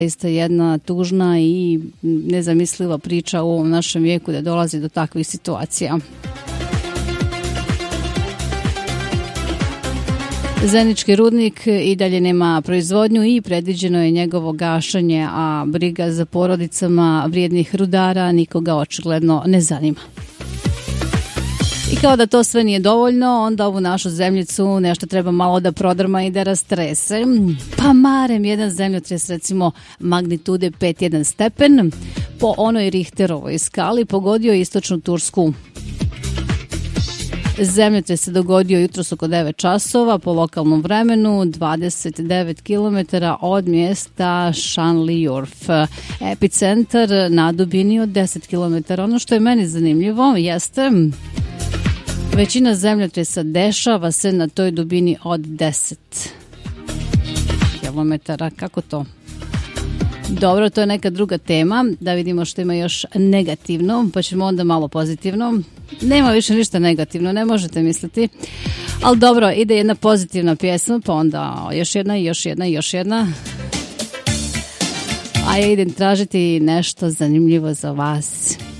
Zaista jedna tužna i nezamisliva priča u ovom našem vijeku da dolazi do takvih situacija. Zenički rudnik i dalje nema proizvodnju i predviđeno je njegovo gašenje, a briga za porodicama vrijednih rudara nikoga očigledno ne zanima. I kao da to sve nije dovoljno, onda ovu našu zemljicu nešto treba malo da prodrma i da rastrese. Pa marem jedan zemljotres, recimo magnitude 5,1 stepen, po onoj Richterovoj skali pogodio istočnu Tursku. Zemljotres se dogodio jutros oko 9 časova po lokalnom vremenu, 29 km od mjesta Šanlijurf. Epicentar na dubini od 10 km. Ono što je meni zanimljivo jeste većina zemljotresa dešava se na toj dubini od 10 km. Kako to? Dobro, to je neka druga tema. Da vidimo što ima još negativno, pa ćemo onda malo pozitivno. Nema više ništa negativno, ne možete misliti. Ali dobro, ide jedna pozitivna pjesma, pa onda još jedna. A ja idem tražiti nešto zanimljivo za vas.